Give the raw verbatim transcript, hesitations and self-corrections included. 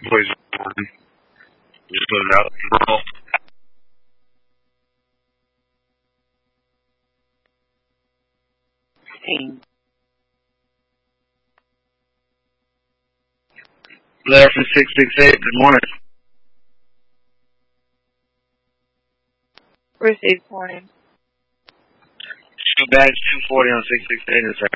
Voice recording. Just put it out. Roll. Blair from six six eight. Good morning. Receive morning. Shoot badge two forty on six six eight.